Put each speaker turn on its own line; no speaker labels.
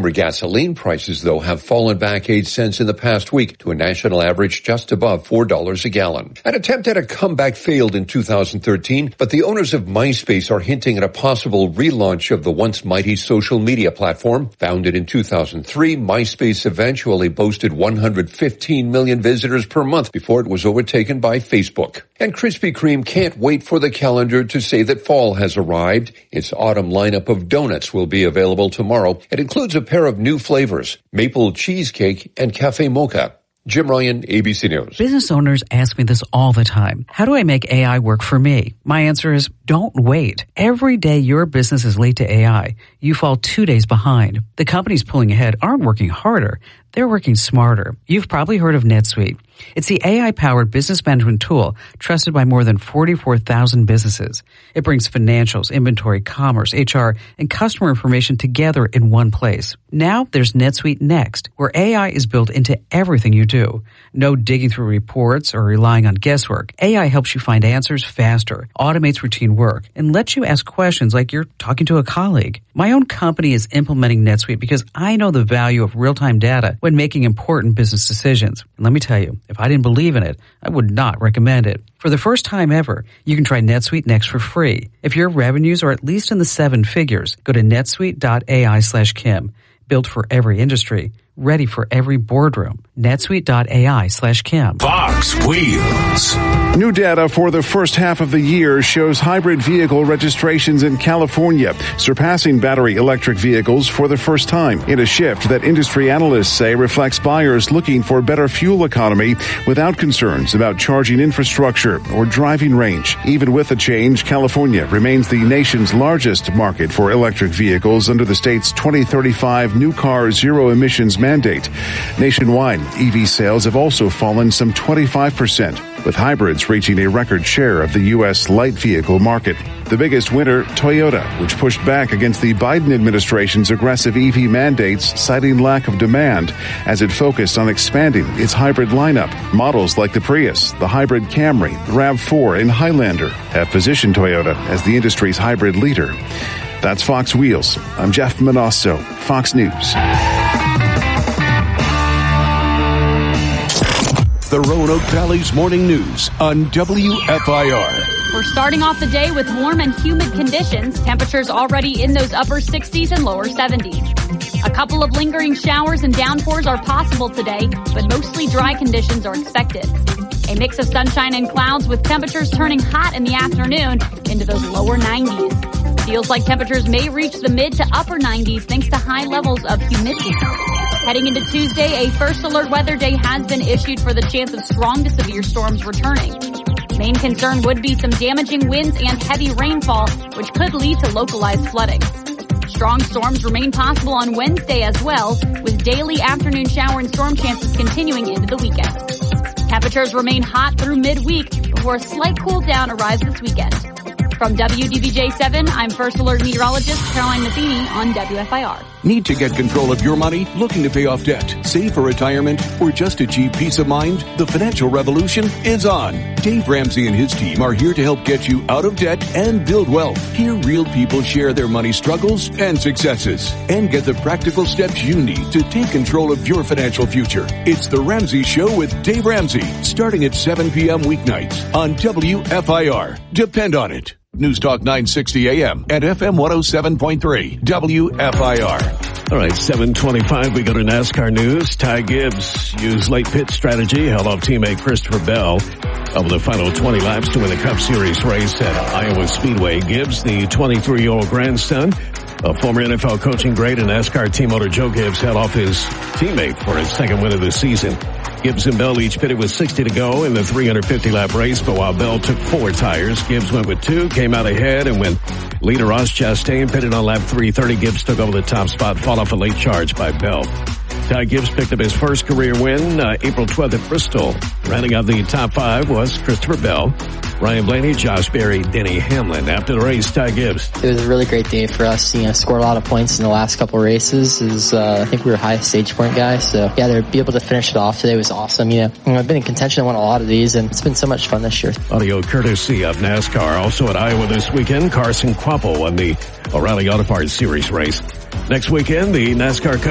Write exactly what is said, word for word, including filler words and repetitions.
Consumer gasoline prices, though, have fallen back eight cents in the past week to a national average just above four dollars a gallon. An attempt at a comeback failed in two thousand thirteen, but the owners of MySpace are hinting at a possible relaunch of the once mighty social media platform. Founded in two thousand three, MySpace eventually boasted one hundred fifteen million visitors per month before it was overtaken by Facebook. And Krispy Kreme can't wait for the calendar to say that fall has arrived. Its autumn lineup of donuts will be available tomorrow. It includes a pair of new flavors, maple cheesecake and cafe mocha. Jim Ryan, A B C News.
Business owners ask me this all the time. How do I make A I work for me? My answer is don't wait. Every day your business is late to A I, you fall two days behind. The companies pulling ahead aren't working harder. They're working smarter. You've probably heard of NetSuite. It's the A I-powered business management tool trusted by more than forty-four thousand businesses. It brings financials, inventory, commerce, H R, and customer information together in one place. Now there's NetSuite Next, where A I is built into everything you do. No digging through reports or relying on guesswork. A I helps you find answers faster, automates routine work, and lets you ask questions like you're talking to a colleague. My own company is implementing NetSuite because I know the value of real-time data when making important business decisions. And let me tell you, if I didn't believe in it, I would not recommend it. For the first time ever, you can try NetSuite Next for free. If your revenues are at least in the seven figures, go to netsuite.ai slash Kim. Built for every industry, ready for every boardroom. netsuite.ai slash Kim.
Fox Wheels.
New data for the first half of the year shows hybrid vehicle registrations in California surpassing battery electric vehicles for the first time in a shift that industry analysts say reflects buyers looking for better fuel economy without concerns about charging infrastructure or driving range. Even with the change, California remains the nation's largest market for electric vehicles under the state's twenty thirty-five new car zero emissions mandate. Nationwide, E V sales have also fallen some twenty-five percent, with hybrids reaching a record share of the U S light vehicle market. The biggest winner, Toyota, which pushed back against the Biden administration's aggressive E V mandates, citing lack of demand as it focused on expanding its hybrid lineup. Models like the Prius, the hybrid Camry, RAV four, and Highlander have positioned Toyota as the industry's hybrid leader. That's Fox Wheels. I'm Jeff Manasso, Fox News.
The Roanoke Valley's Morning News on W F I R.
We're starting off the day with warm and humid conditions. Temperatures already in those upper sixties and lower seventies. A couple of lingering showers and downpours are possible today, but mostly dry conditions are expected. A mix of sunshine and clouds with temperatures turning hot in the afternoon into those lower nineties. Feels like temperatures may reach the mid to upper nineties thanks to high levels of humidity. Heading into Tuesday, a first alert weather day has been issued for the chance of strong to severe storms returning. Main concern would be some damaging winds and heavy rainfall, which could lead to localized flooding. Strong storms remain possible on Wednesday as well, with daily afternoon shower and storm chances continuing into the weekend. Temperatures remain hot through midweek before a slight cool down arrives this weekend. From W D B J seven, I'm First Alert Meteorologist Caroline Matheny on W F I R.
Need to get control of your money? Looking to pay off debt, save for retirement, or just achieve peace of mind? The financial revolution is on. Dave Ramsey and his team are here to help get you out of debt and build wealth. Hear real people share their money struggles and successes, and get the practical steps you need to take control of your financial future. It's The Ramsey Show with Dave Ramsey, starting at seven p.m. weeknights on W F I R. Depend on it. News Talk nine sixty A M and F M one oh seven point three W F I R.
All right, seven twenty-five, we go to NASCAR news. Ty Gibbs used late pit strategy, held off teammate Christopher Bell over the final twenty laps to win the Cup Series race at Iowa Speedway. Gibbs, the twenty-three-year-old grandson of former N F L coaching great and NASCAR team owner Joe Gibbs, held off his teammate for his second win of the season. Gibbs and Bell each pitted with sixty to go in the three hundred fifty lap race, but while Bell took four tires, Gibbs went with two, came out ahead, and when leader Ross Chastain pitted on lap three thirty, Gibbs took over the top spot, fought off a late charge by Bell. Ty Gibbs picked up his first career win uh, April twelfth at Bristol. Rounding out the top five was Christopher Bell, Ryan Blaney, Josh Berry, Denny Hamlin. After the race, Ty Gibbs.
It was a really great day for us. You know, scored a lot of points in the last couple of races. Is uh, I think we were highest stage point guys. So yeah, to be able to finish it off today was awesome. You know, I've been in contention. I won a lot of these, and it's been so much fun this year.
Audio courtesy of NASCAR. Also at Iowa this weekend, Carson Kvapil won the O'Reilly Auto Parts Series race. Next weekend, the NASCAR Cup